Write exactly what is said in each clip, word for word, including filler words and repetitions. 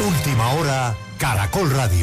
Última hora, Caracol Radio.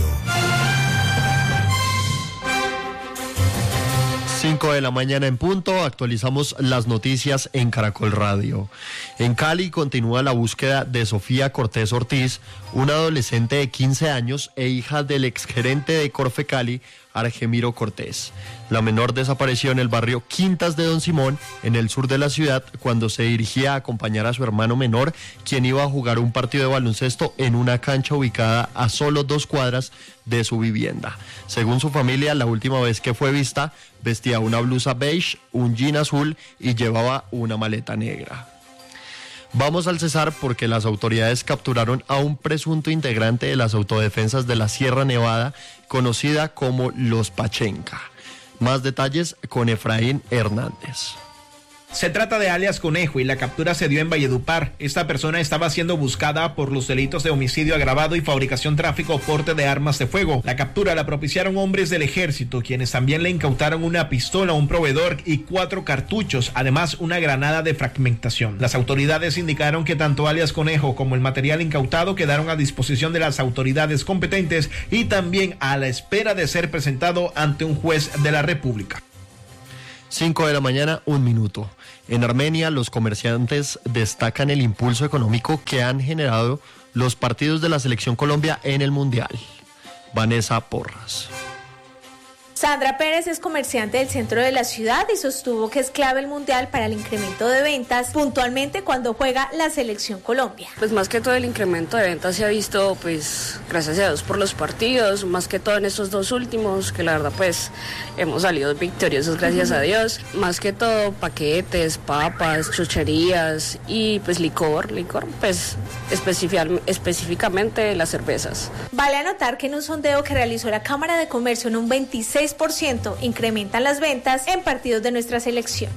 cinco de la mañana en punto, actualizamos las noticias en Caracol Radio. En Cali continúa la búsqueda de Sofía Cortés Ortiz, una adolescente de quince años e hija del exgerente de Corfe Cali, Argemiro Cortés. La menor desapareció en el barrio Quintas de Don Simón, en el sur de la ciudad, cuando se dirigía a acompañar a su hermano menor, quien iba a jugar un partido de baloncesto en una cancha ubicada a solo dos cuadras de su vivienda. Según su familia, la última vez que fue vista, vestía una blusa beige, un jean azul y llevaba una maleta negra. Vamos al Cesar porque las autoridades capturaron a un presunto integrante de las autodefensas de la Sierra Nevada, conocida como Los Pachenca. Más detalles con Efraín Hernández. Se trata de alias Conejo y la captura se dio en Valledupar. Esta persona estaba siendo buscada por los delitos de homicidio agravado y fabricación, tráfico o porte de armas de fuego. La captura la propiciaron hombres del ejército, quienes también le incautaron una pistola a un proveedor y cuatro cartuchos, además una granada de fragmentación. Las autoridades indicaron que tanto alias Conejo como el material incautado quedaron a disposición de las autoridades competentes y también a la espera de ser presentado ante un juez de la República. cinco de la mañana, un minuto. En Armenia, los comerciantes destacan el impulso económico que han generado los partidos de la Selección Colombia en el Mundial. Vanessa Porras. Sandra Pérez es comerciante del centro de la ciudad y sostuvo que es clave el mundial para el incremento de ventas, puntualmente cuando juega la Selección Colombia. Pues más que todo el incremento de ventas se ha visto, pues gracias a Dios por los partidos, más que todo en estos dos últimos, que la verdad pues hemos salido victoriosos gracias a Dios, más que todo paquetes, papas, chucherías y pues licor, licor pues específicamente las cervezas. Vale anotar que en un sondeo que realizó la Cámara de Comercio en un veintiséis por ciento incrementan las ventas en partidos de nuestra selección.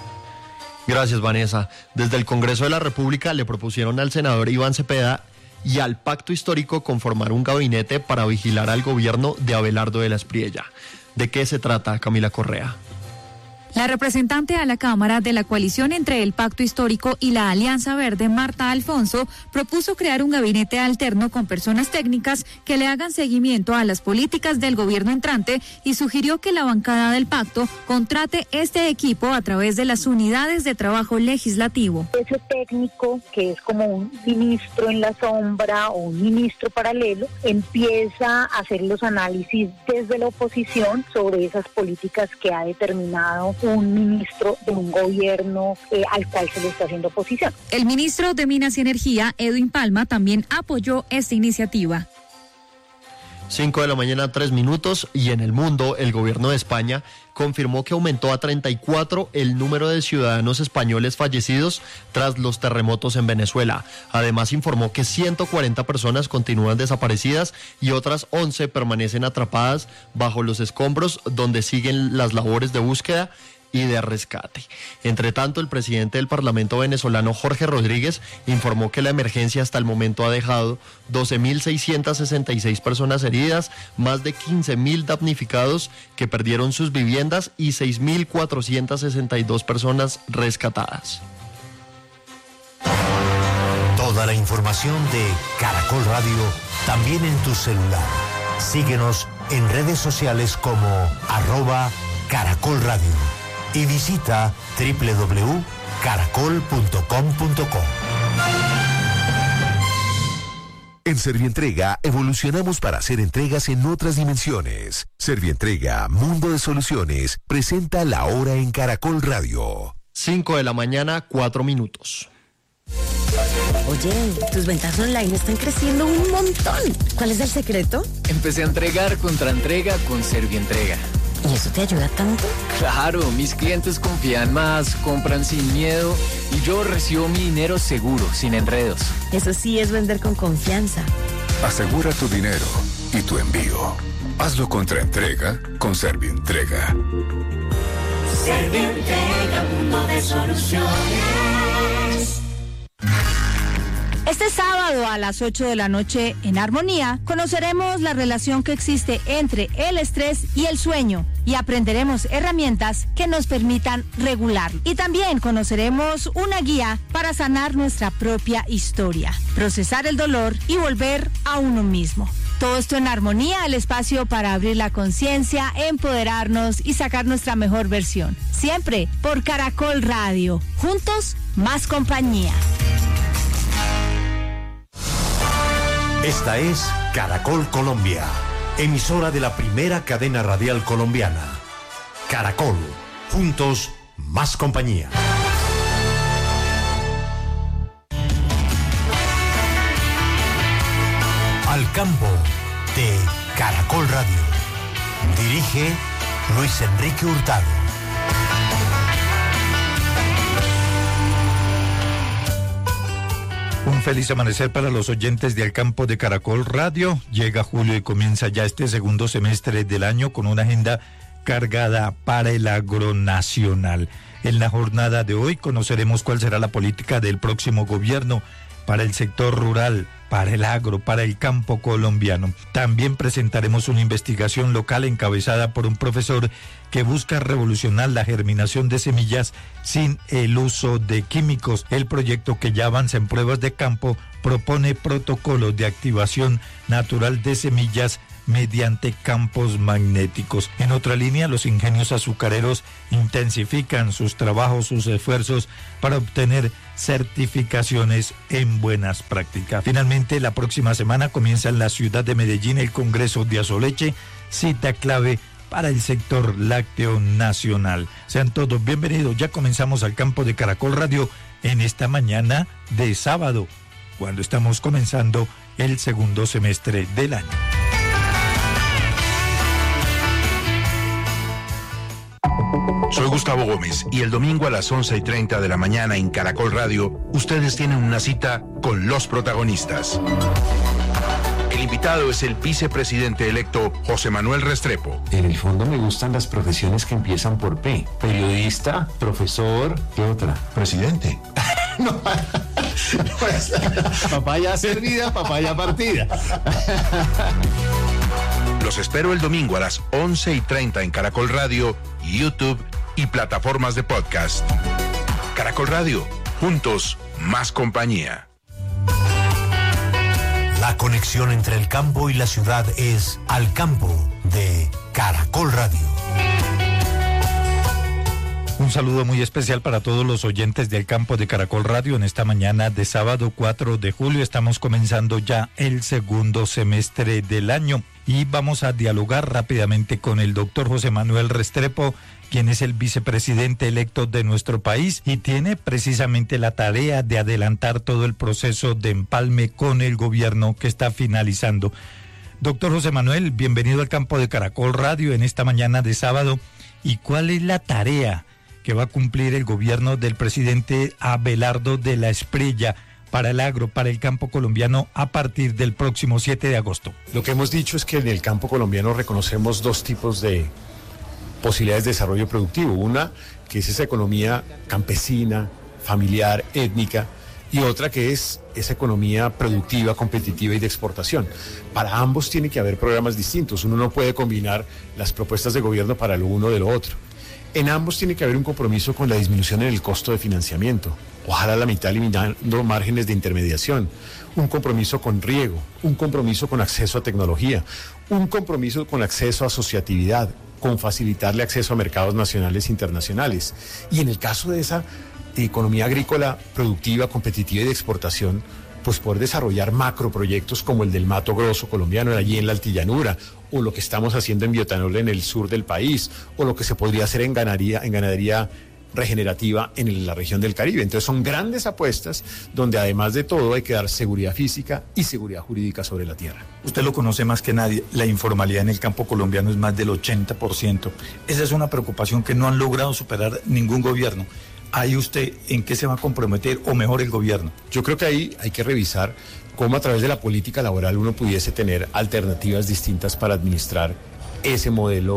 Gracias, Vanessa. Desde el Congreso de la República le propusieron al senador Iván Cepeda y al Pacto Histórico conformar un gabinete para vigilar al gobierno de Abelardo de la Espriella. ¿De qué se trata, Camila Correa? La representante a la Cámara de la coalición entre el Pacto Histórico y la Alianza Verde, Marta Alfonso, propuso crear un gabinete alterno con personas técnicas que le hagan seguimiento a las políticas del gobierno entrante y sugirió que la bancada del pacto contrate este equipo a través de las unidades de trabajo legislativo. Ese técnico, que es como un ministro en la sombra o un ministro paralelo, empieza a hacer los análisis desde la oposición sobre esas políticas que ha determinado un ministro de un gobierno eh, al cual se le está haciendo oposición. El ministro de Minas y Energía, Edwin Palma, también apoyó esta iniciativa. cinco de la mañana, tres minutos, y en el mundo, el gobierno de España confirmó que aumentó a treinta y cuatro el número de ciudadanos españoles fallecidos tras los terremotos en Venezuela. Además, informó que ciento cuarenta personas continúan desaparecidas y otras once permanecen atrapadas bajo los escombros, donde siguen las labores de búsqueda y de rescate. Entre tanto, el presidente del Parlamento venezolano, Jorge Rodríguez, informó que la emergencia hasta el momento ha dejado doce mil seiscientas sesenta y seis personas heridas, más de quince mil damnificados que perdieron sus viviendas y seis mil cuatrocientas sesenta y dos personas rescatadas. Toda la información de Caracol Radio también en tu celular. Síguenos en redes sociales como arroba Caracol Radio. Y visita doble u doble u doble u punto caracol punto com punto co. En Servientrega evolucionamos para hacer entregas en otras dimensiones. Servientrega, Mundo de Soluciones, presenta La Hora en Caracol Radio. cinco de la mañana, cuatro minutos. Oye, tus ventas online están creciendo un montón. ¿Cuál es el secreto? Empecé a entregar contra entrega con Servientrega. ¿Y eso te ayuda tanto? Claro, mis clientes confían más, compran sin miedo y yo recibo mi dinero seguro, sin enredos. Eso sí es vender con confianza. Asegura tu dinero y tu envío. Hazlo contra entrega con Servientrega. Servientrega, mundo de soluciones. Este sábado a las ocho de la noche en Armonía conoceremos la relación que existe entre el estrés y el sueño y aprenderemos herramientas que nos permitan regularlo. Y también conoceremos una guía para sanar nuestra propia historia, procesar el dolor y volver a uno mismo. Todo esto en Armonía, el espacio para abrir la conciencia, empoderarnos y sacar nuestra mejor versión. Siempre por Caracol Radio. Juntos, más compañía. Esta es Caracol Colombia, emisora de la primera cadena radial colombiana. Caracol, juntos, más compañía. Al campo de Caracol Radio. Dirige Luis Enrique Hurtado. Un feliz amanecer para los oyentes de Al Campo de Caracol Radio. Llega julio y comienza ya este segundo semestre del año con una agenda cargada para el agronacional. En la jornada de hoy conoceremos cuál será la política del próximo gobierno para el sector rural, para el agro, para el campo colombiano. También presentaremos una investigación local encabezada por un profesor que busca revolucionar la germinación de semillas sin el uso de químicos. El proyecto, que ya avanza en pruebas de campo, propone protocolos de activación natural de semillas mediante campos magnéticos. En otra línea, los ingenios azucareros intensifican sus trabajos, sus esfuerzos para obtener certificaciones en buenas prácticas. Finalmente, la próxima semana comienza en la ciudad de Medellín el Congreso de Azoleche, cita clave para el sector lácteo nacional. Sean todos bienvenidos. Ya comenzamos Al Campo de Caracol Radio en esta mañana de sábado, cuando estamos comenzando el segundo semestre del año. Soy Gustavo Gómez y el domingo a las once y treinta de la mañana en Caracol Radio, ustedes tienen una cita con los protagonistas. El invitado es el vicepresidente electo José Manuel Restrepo. En el fondo me gustan las profesiones que empiezan por P. Periodista, profesor, ¿qué otra? Presidente. No, pues, papaya servida, papaya partida. Los espero el domingo a las once y treinta en Caracol Radio, YouTube y plataformas de podcast. Caracol Radio, juntos, más compañía. La conexión entre el campo y la ciudad es Al Campo de Caracol Radio. Un saludo muy especial para todos los oyentes del Campo de Caracol Radio. En esta mañana de sábado cuatro de julio estamos comenzando ya el segundo semestre del año y vamos a dialogar rápidamente con el doctor José Manuel Restrepo, quien es el vicepresidente electo de nuestro país y tiene precisamente la tarea de adelantar todo el proceso de empalme con el gobierno que está finalizando. Doctor José Manuel, bienvenido al Campo de Caracol Radio en esta mañana de sábado. ¿Y cuál es la tarea que va a cumplir el gobierno del presidente Abelardo de la Espriella para el agro, para el campo colombiano a partir del próximo siete de agosto? Lo que hemos dicho es que en el campo colombiano reconocemos dos tipos de posibilidades de desarrollo productivo. Una, que es esa economía campesina, familiar, étnica, y otra que es esa economía productiva, competitiva y de exportación. Para ambos tiene que haber programas distintos. Uno no puede combinar las propuestas de gobierno para lo uno de lo otro. En ambos tiene que haber un compromiso con la disminución en el costo de financiamiento, ojalá la mitad eliminando márgenes de intermediación, un compromiso con riego, un compromiso con acceso a tecnología, un compromiso con acceso a asociatividad, con facilitarle acceso a mercados nacionales e internacionales. Y en el caso de esa economía agrícola productiva, competitiva y de exportación, pues poder desarrollar macroproyectos como el del Mato Grosso colombiano, allí en la altillanura, o lo que estamos haciendo en bioetanol en el sur del país, o lo que se podría hacer en ganadería, en ganadería regenerativa en la región del Caribe. Entonces son grandes apuestas donde además de todo hay que dar seguridad física y seguridad jurídica sobre la tierra. Usted lo conoce más que nadie, la informalidad en el campo colombiano es más del ochenta por ciento. Esa es una preocupación que no han logrado superar ningún gobierno. ¿Ahí usted en qué se va a comprometer o mejor el gobierno? Yo creo que ahí hay que revisar cómo a través de la política laboral uno pudiese tener alternativas distintas para administrar ese modelo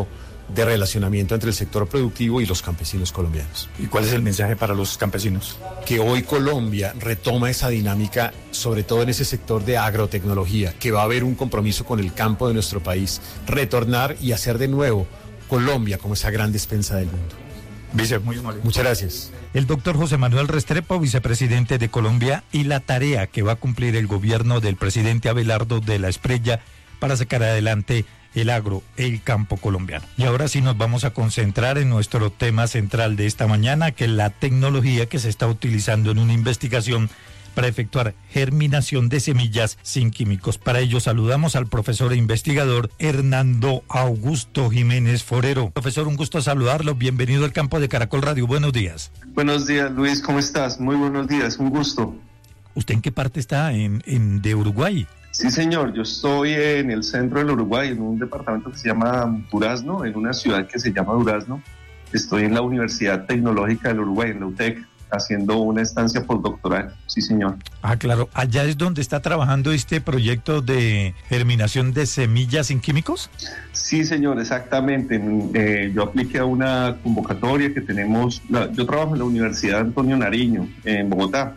de relacionamiento entre el sector productivo y los campesinos colombianos. ¿Y cuál es el mensaje para los campesinos? Que hoy Colombia retoma esa dinámica, sobre todo en ese sector de agrotecnología, que va a haber un compromiso con el campo de nuestro país, retornar y hacer de nuevo Colombia como esa gran despensa del mundo. Vice, muy amable. Muchas gracias. El doctor José Manuel Restrepo, vicepresidente de Colombia, y la tarea que va a cumplir el gobierno del presidente Abelardo de la Espriella para sacar adelante el agro, el campo colombiano. Y ahora sí nos vamos a concentrar en nuestro tema central de esta mañana, que es la tecnología que se está utilizando en una investigación para efectuar germinación de semillas sin químicos. Para ello saludamos al profesor e investigador Hernando Augusto Jiménez Forero. Profesor, un gusto saludarlo. Bienvenido al campo de Caracol Radio. Buenos días. Buenos días, Luis. ¿Cómo estás? Muy buenos días. Un gusto. ¿Usted en qué parte está en, en de Uruguay? Sí, señor. Yo estoy en el centro del Uruguay, en un departamento que se llama Durazno, en una ciudad que se llama Durazno. Estoy en la Universidad Tecnológica del Uruguay, en la U T E C, haciendo una estancia postdoctoral. Sí, señor. Ah, claro. ¿Allá es donde está trabajando este proyecto de germinación de semillas sin químicos? Sí, señor, exactamente. Eh, yo apliqué a una convocatoria que tenemos. La, yo trabajo en la Universidad Antonio Nariño, en Bogotá,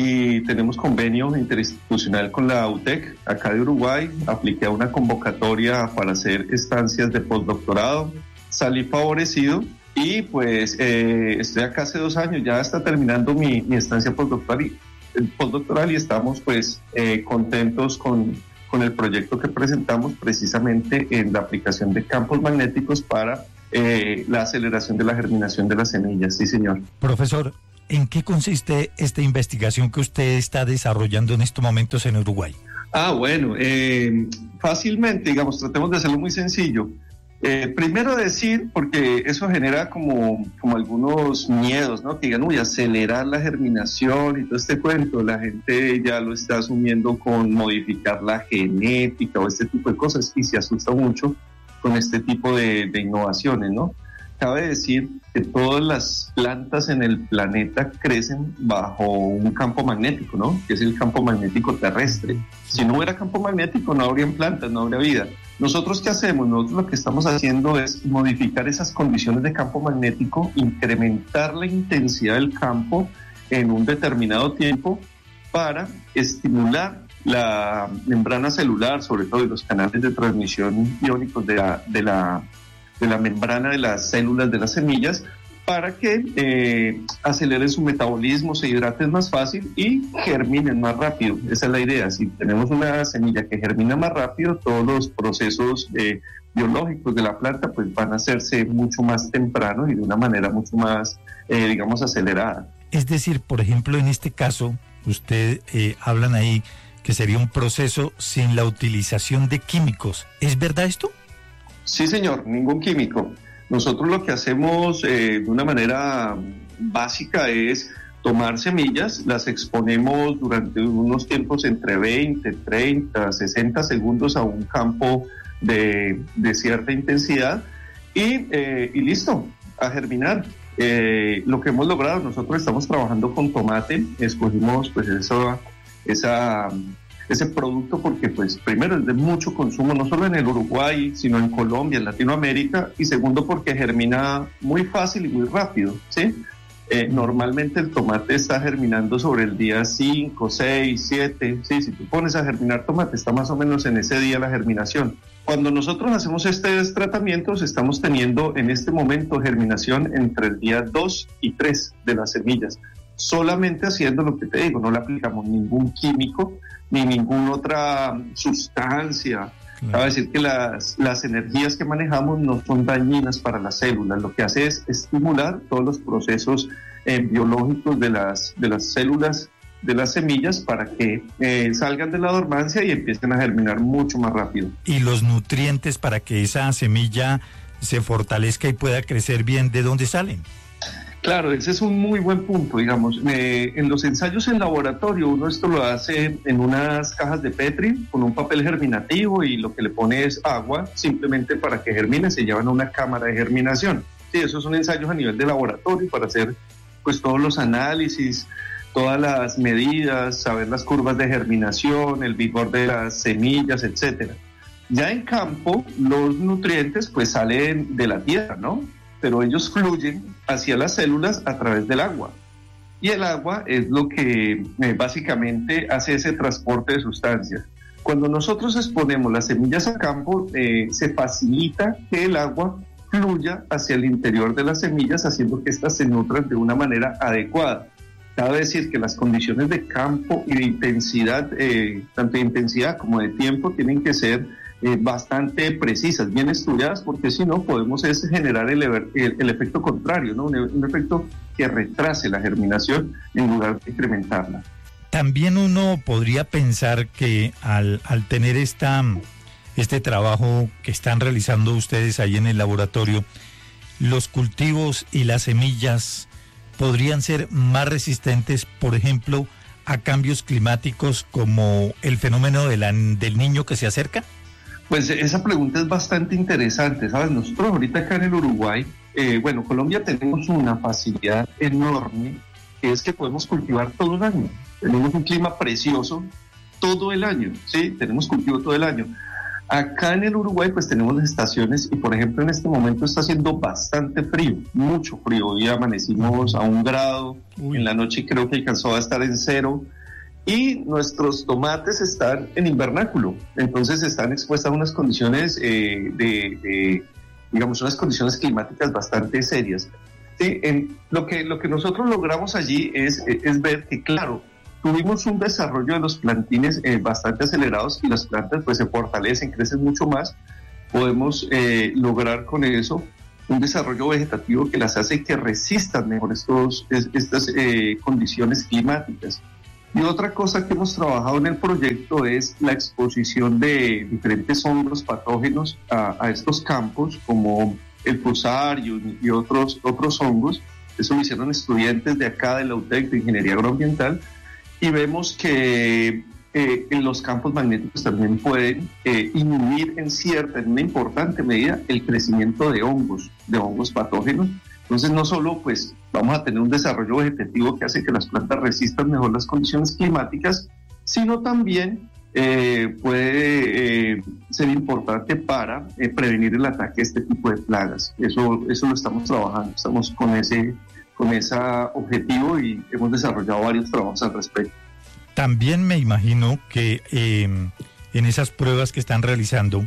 y tenemos convenio interinstitucional con la U T E C, acá de Uruguay. Apliqué a una convocatoria para hacer estancias de postdoctorado. Salí favorecido. Y pues eh, estoy acá hace dos años, ya está terminando mi, mi estancia postdoctoral y, postdoctoral y estamos pues eh, contentos con, con el proyecto que presentamos precisamente en la aplicación de campos magnéticos para eh, la aceleración de la germinación de las semillas. Sí, señor. Profesor, ¿en qué consiste esta investigación que usted está desarrollando en estos momentos en Uruguay? Ah, bueno, eh, fácilmente, digamos, tratemos de hacerlo muy sencillo. Eh, primero decir, porque eso genera como, como algunos miedos, ¿no? Que digan, uy, acelerar la germinación y todo este cuento, la gente ya lo está asumiendo con modificar la genética o este tipo de cosas y se asusta mucho con este tipo de, de innovaciones, ¿no? Cabe decir que todas las plantas en el planeta crecen bajo un campo magnético, ¿no? Que es el campo magnético terrestre. Si no hubiera campo magnético no habrían plantas, no habría vida. ¿Nosotros qué hacemos? Nosotros lo que estamos haciendo es modificar esas condiciones de campo magnético, incrementar la intensidad del campo en un determinado tiempo para estimular la membrana celular, sobre todo en los canales de transmisión iónicos de la, de la, de la membrana de las células de las semillas, para que eh, aceleren su metabolismo, se hidraten más fácil y germinen más rápido. Esa es la idea. Si tenemos una semilla que germina más rápido, todos los procesos eh, biológicos de la planta pues van a hacerse mucho más temprano y de una manera mucho más, eh, digamos, acelerada. Es decir, por ejemplo, en este caso, usted eh, hablan ahí que sería un proceso sin la utilización de químicos. ¿Es verdad esto? Sí, señor, ningún químico. Nosotros lo que hacemos eh, de una manera básica es tomar semillas, las exponemos durante unos tiempos entre veinte, treinta, sesenta segundos a un campo de, de cierta intensidad y, eh, y listo, a germinar. Eh, lo que hemos logrado, nosotros estamos trabajando con tomate, escogimos pues esa... esa ese producto porque pues primero es de mucho consumo no solo en el Uruguay sino en Colombia, en Latinoamérica, y segundo porque germina muy fácil y muy rápido, ¿sí? Eh, normalmente el tomate está germinando sobre el día cinco, seis, siete, ¿sí? Si tú pones a germinar tomate está más o menos en ese día la germinación. Cuando nosotros hacemos estos tratamientos estamos teniendo en este momento germinación entre el día dos y tres de las semillas, solamente haciendo lo que te digo, no le aplicamos ningún químico ni ninguna otra sustancia. Claro. Cabe decir que las, las energías que manejamos no son dañinas para las células, lo que hace es estimular todos los procesos eh, biológicos de las, de las células de las semillas para que eh, salgan de la dormancia y empiecen a germinar mucho más rápido. Y los nutrientes para que esa semilla se fortalezca y pueda crecer bien, ¿de dónde salen? Claro, ese es un muy buen punto, digamos. Eh, en los ensayos en laboratorio, uno esto lo hace en unas cajas de Petri con un papel germinativo y lo que le pone es agua, simplemente para que germine, se llevan a una cámara de germinación. Sí, esos son ensayos a nivel de laboratorio para hacer pues todos los análisis, todas las medidas, saber las curvas de germinación, el vigor de las semillas, etcétera. Ya en campo, los nutrientes pues salen de la tierra, ¿no? Pero ellos fluyen hacia las células a través del agua. Y el agua es lo que eh, básicamente hace ese transporte de sustancias. Cuando nosotros exponemos las semillas a campo, eh, se facilita que el agua fluya hacia el interior de las semillas, haciendo que éstas se nutran de una manera adecuada. Cabe decir que las condiciones de campo y de intensidad, eh, tanto de intensidad como de tiempo, tienen que ser eh, bastante precisas, bien estudiadas, porque si no podemos es generar el, el, el efecto contrario, ¿no? Un, un efecto que retrase la germinación en lugar de incrementarla. También uno podría pensar que al, al tener esta, este trabajo que están realizando ustedes ahí en el laboratorio, los cultivos y las semillas podrían ser más resistentes, por ejemplo, a cambios climáticos como el fenómeno de la, del niño que se acerca. Pues esa pregunta es bastante interesante, ¿sabes? Nosotros ahorita acá en el Uruguay, eh, bueno, Colombia tenemos una facilidad enorme, que es que podemos cultivar todo el año. Tenemos un clima precioso todo el año, ¿sí? Tenemos cultivo todo el año. Acá en el Uruguay pues tenemos las estaciones y por ejemplo en este momento está haciendo bastante frío, mucho frío. Hoy amanecimos a un grado, Uy. En la noche creo que alcanzó a estar en cero y nuestros tomates están en invernáculo, entonces están expuestas a unas condiciones eh, de, de, digamos, unas condiciones climáticas bastante serias. Sí, en, lo, que, lo que nosotros logramos allí es, es ver que claro, tuvimos un desarrollo de los plantines eh, bastante acelerados y las plantas pues se fortalecen, crecen mucho más. Podemos eh, lograr con eso un desarrollo vegetativo que las hace que resistan mejor estos, es, estas eh, condiciones climáticas. Y otra cosa que hemos trabajado en el proyecto es la exposición de diferentes hongos patógenos a, a estos campos, como el fusario y otros, otros hongos. Eso lo hicieron estudiantes de acá de la U T E C de Ingeniería Agroambiental. Y vemos que eh, en los campos magnéticos también pueden eh, inhibir en cierta, en una importante medida, el crecimiento de hongos, de hongos patógenos. Entonces no solo pues vamos a tener un desarrollo vegetativo que hace que las plantas resistan mejor las condiciones climáticas, sino también eh, puede eh, ser importante para eh, prevenir el ataque de este tipo de plagas. Eso, eso lo estamos trabajando, estamos con ese... con ese objetivo y hemos desarrollado varios trabajos al respecto. También me imagino que eh, en esas pruebas que están realizando,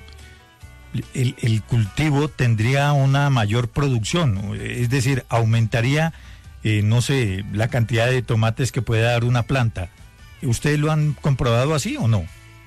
el, el cultivo tendría una mayor producción, es decir, aumentaría, eh, no sé, la cantidad de tomates que puede dar una planta. ¿Ustedes lo han comprobado así o no?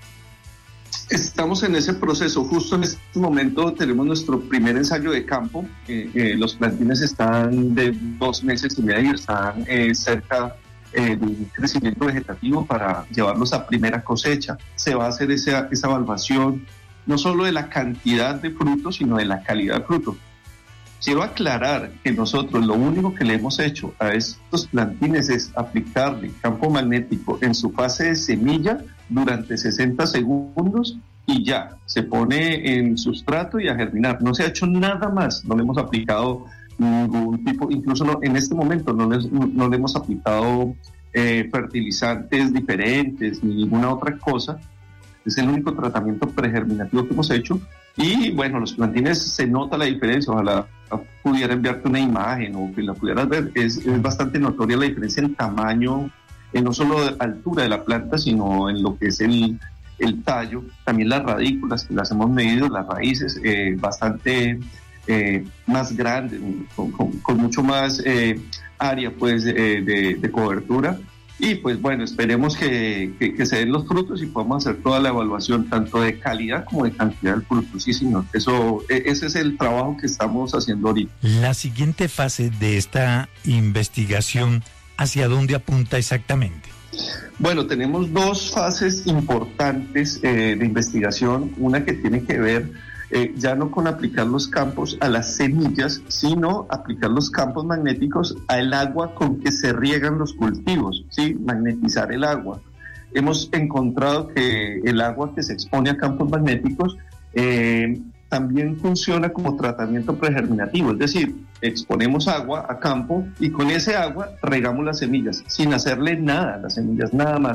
Estamos en ese proceso. Justo en este momento tenemos nuestro primer ensayo de campo. Eh, eh, los plantines están de dos meses y medio, están eh, cerca eh, de un crecimiento vegetativo para llevarlos a primera cosecha. Se va a hacer esa, esa evaluación no solo de la cantidad de frutos, sino de la calidad de fruto. Quiero aclarar que nosotros lo único que le hemos hecho a estos plantines es aplicarle campo magnético en su fase de semilla durante sesenta segundos y ya, se pone en sustrato y a germinar. No se ha hecho nada más, no le hemos aplicado ningún tipo, incluso no, en este momento no, les, no, no le hemos aplicado eh, fertilizantes diferentes ni ninguna otra cosa. Es el único tratamiento pregerminativo que hemos hecho y bueno, los plantines se nota la diferencia. Ojalá pudiera enviarte una imagen o que la pudieras ver, es, es bastante notoria la diferencia en tamaño, en no solo de altura de la planta, sino en lo que es el, el tallo, también las radículas que las hemos medido, las raíces eh, bastante eh, más grandes, con, con, con mucho más eh, área pues eh, de, de cobertura. Y pues bueno, esperemos que, que, que se den los frutos y podamos hacer toda la evaluación, tanto de calidad como de cantidad del fruto. Sí, señor, eso, ese es el trabajo que estamos haciendo ahorita. La siguiente fase de esta investigación, ¿hacia dónde apunta exactamente? Bueno, tenemos dos fases importantes eh, de investigación, una que tiene que ver eh, ya no con aplicar los campos a las semillas, sino aplicar los campos magnéticos al agua con que se riegan los cultivos, ¿sí? Magnetizar el agua. Hemos encontrado que el agua que se expone a campos magnéticos eh, también funciona como tratamiento pregerminativo, es decir, exponemos agua a campo y con ese agua regamos las semillas sin hacerle nada a las semillas, nada más.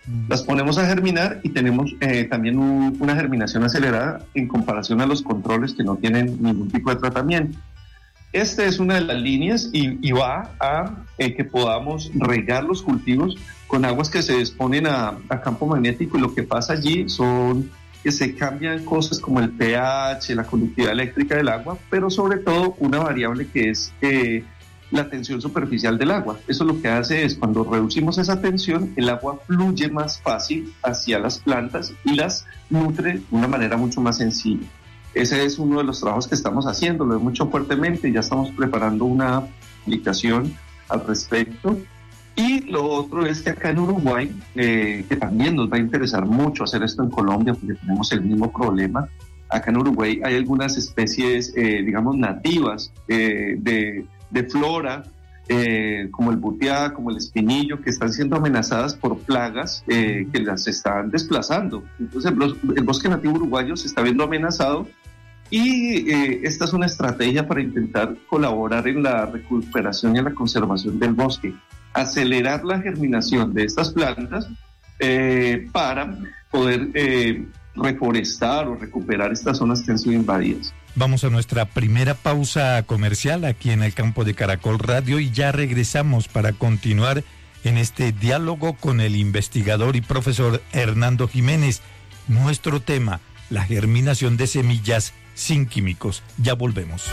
Las ponemos a germinar y tenemos eh, también un, una germinación acelerada en comparación a los controles que no tienen ningún tipo de tratamiento. Esta es una de las líneas y, y va a eh, que podamos regar los cultivos con aguas que se exponen a, a campo magnético, y lo que pasa allí son que se cambian cosas como el pH, la conductividad eléctrica del agua, pero sobre todo una variable que es eh, la tensión superficial del agua. Eso lo que hace es, cuando reducimos esa tensión, el agua fluye más fácil hacia las plantas y las nutre de una manera mucho más sencilla. Ese es uno de los trabajos que estamos haciendo, lo hemos hecho fuertemente, ya estamos preparando una aplicación al respecto. Y lo otro es que acá en Uruguay, eh, que también nos va a interesar mucho hacer esto en Colombia, porque tenemos el mismo problema. Acá en Uruguay hay algunas especies, eh, digamos, nativas eh, de, de flora, eh, como el butiá, como el espinillo, que están siendo amenazadas por plagas eh, que las están desplazando. Entonces el bosque nativo uruguayo se está viendo amenazado, y eh, esta es una estrategia para intentar colaborar en la recuperación y en la conservación del bosque. Acelerar la germinación de estas plantas eh, para poder eh, reforestar o recuperar estas zonas que han sido invadidas. Vamos a nuestra primera pausa comercial aquí en el campo de Caracol Radio y ya regresamos para continuar en este diálogo con el investigador y profesor Hernando Jiménez. Nuestro tema, la germinación de semillas sin químicos. Ya volvemos.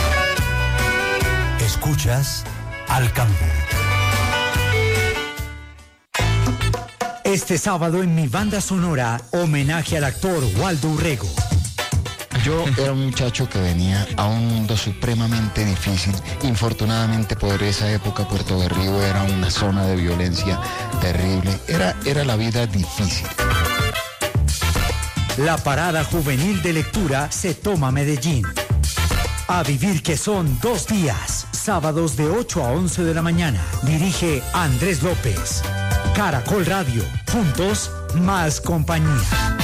Escuchas Al Campo. Este sábado en mi banda sonora, homenaje al actor Waldo Urrego. Yo era un muchacho que venía a un mundo supremamente difícil. Infortunadamente, por esa época Puerto Berrío era una zona de violencia terrible. Era, era la vida difícil. La parada juvenil de lectura se toma Medellín. A vivir, que son dos días, sábados de ocho a once de la mañana. Dirige Andrés López. Caracol Radio, juntos, más compañía.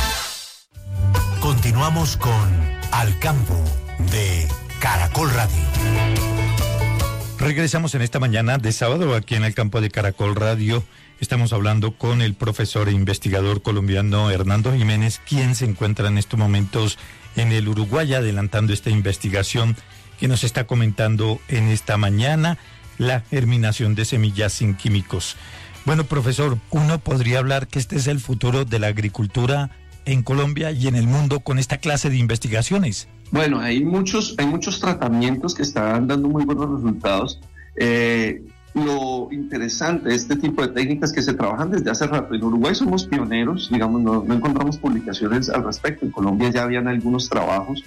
Continuamos con Al Campo de Caracol Radio. Regresamos en esta mañana de sábado aquí en el campo de Caracol Radio. Estamos hablando con el profesor e investigador colombiano Hernando Jiménez, quien se encuentra en estos momentos en el Uruguay adelantando esta investigación que nos está comentando en esta mañana, la germinación de semillas sin químicos. Bueno, profesor, uno podría hablar que este es el futuro de la agricultura en Colombia y en el mundo con esta clase de investigaciones. Bueno, hay muchos, hay muchos tratamientos que están dando muy buenos resultados. Eh, lo interesante de este tipo de técnicas que se trabajan desde hace rato. En Uruguay somos pioneros, digamos, no, no encontramos publicaciones al respecto. En Colombia ya habían algunos trabajos,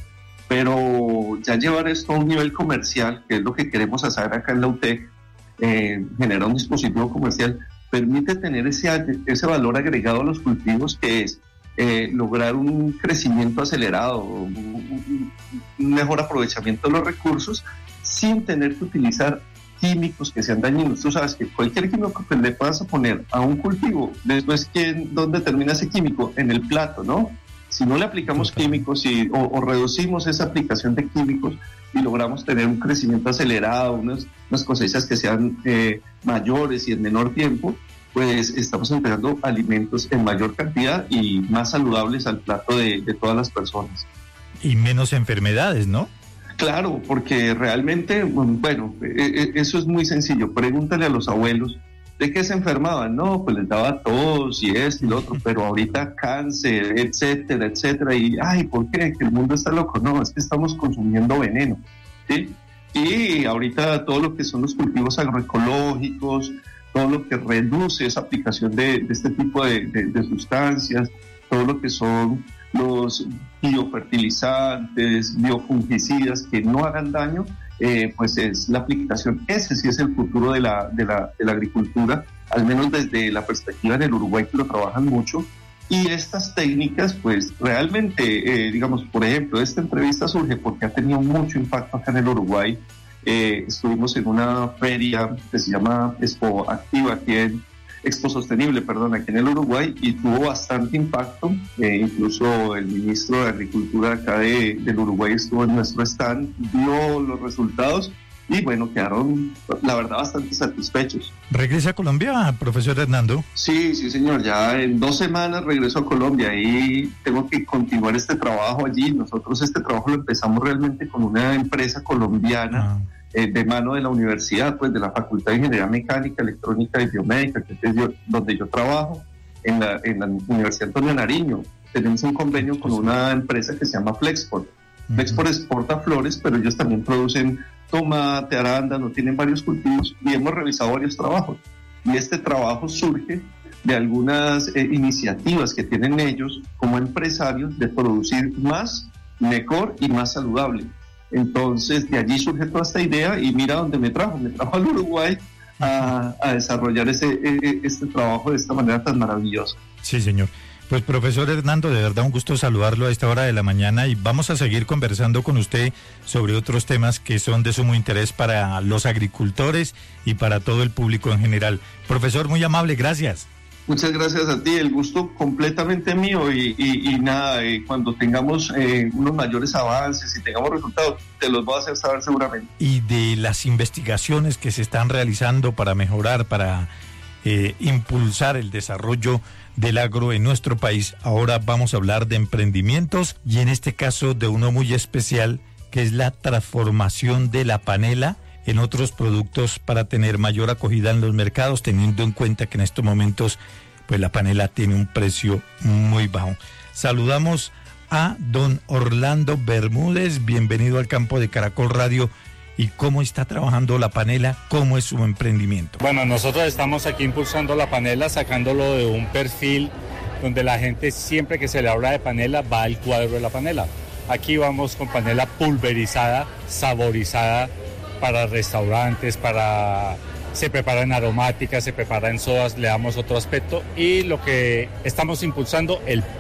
pero ya llevar esto a un nivel comercial, que es lo que queremos hacer acá en la U T E C, eh, generar un dispositivo comercial, permite tener ese, ese valor agregado a los cultivos, que es eh, lograr un crecimiento acelerado, un, un mejor aprovechamiento de los recursos, sin tener que utilizar químicos que sean dañinos. Tú sabes que cualquier químico que le puedas poner a un cultivo, después, ¿quién, ¿dónde termina ese químico? En el plato, ¿no? Si no le aplicamos químicos y, o, o reducimos esa aplicación de químicos y logramos tener un crecimiento acelerado, unas, unas cosechas que sean eh, mayores y en menor tiempo, pues estamos entregando alimentos en mayor cantidad y más saludables al plato de, de todas las personas. Y menos enfermedades, ¿no? Claro, porque realmente, bueno, eso es muy sencillo. Pregúntale a los abuelos de qué se enfermaban. No, pues les daba tos y esto y lo otro, pero ahorita cáncer, etcétera, etcétera. Y, ay, ¿por qué? Que el mundo está loco. No, es que estamos consumiendo veneno, ¿sí? Y ahorita todo lo que son los cultivos agroecológicos, todo lo que reduce esa aplicación de, de este tipo de, de, de sustancias, todo lo que son los biofertilizantes, biofungicidas que no hagan daño, eh, pues es la aplicación. Ese sí es el futuro de la, de, la, de la agricultura, al menos desde la perspectiva del Uruguay, que lo trabajan mucho. Y estas técnicas, pues realmente, eh, digamos, por ejemplo, esta entrevista surge porque ha tenido mucho impacto acá en el Uruguay. Eh, estuvimos en una feria que se llama Expo Activa, aquí en Expo Sostenible, perdón, aquí en el Uruguay, y tuvo bastante impacto. Eh, incluso el ministro de Agricultura acá de, del Uruguay estuvo en nuestro stand, vio los resultados y bueno, quedaron la verdad bastante satisfechos. ¿Regresa a Colombia, profesor Hernando? Sí, sí señor, ya en dos semanas regreso a Colombia y tengo que continuar este trabajo allí. Nosotros este trabajo lo empezamos realmente con una empresa colombiana, ah. eh, de mano de la universidad, pues de la Facultad de Ingeniería Mecánica, Electrónica y Biomédica, que es yo, donde yo trabajo, en la, en la Universidad Antonio Nariño. Tenemos un convenio con una empresa que se llama Flexport. Uh-huh. Flexport exporta flores, pero ellos también producen tomate, arándano, tienen varios cultivos y hemos revisado varios trabajos. Y este trabajo surge de algunas eh, iniciativas que tienen ellos como empresarios de producir más, mejor y más saludable. Entonces, de allí surge toda esta idea y mira dónde me trajo. Me trajo al Uruguay a, a desarrollar ese, este trabajo de esta manera tan maravillosa. Sí, señor. Pues profesor Hernando, de verdad un gusto saludarlo a esta hora de la mañana y vamos a seguir conversando con usted sobre otros temas que son de sumo interés para los agricultores y para todo el público en general. Profesor, muy amable, gracias. Muchas gracias a ti, el gusto completamente mío y, y, y nada, eh, cuando tengamos eh, unos mayores avances y tengamos resultados, te los voy a hacer saber seguramente. Y de las investigaciones que se están realizando para mejorar, para eh, impulsar el desarrollo del agro en nuestro país, ahora vamos a hablar de emprendimientos y en este caso de uno muy especial que es la transformación de la panela en otros productos para tener mayor acogida en los mercados, teniendo en cuenta que en estos momentos pues la panela tiene un precio muy bajo. Saludamos a don Orlando Bermúdez, bienvenido al campo de Caracol Radio. ¿Y cómo está trabajando la panela? ¿Cómo es su emprendimiento? Bueno, nosotros estamos aquí impulsando la panela, sacándolo de un perfil donde la gente siempre que se le habla de panela va al cuadro de la panela. Aquí vamos con panela pulverizada, saborizada para restaurantes, para se prepara en aromáticas, se prepara en sodas, le damos otro aspecto y lo que estamos impulsando, el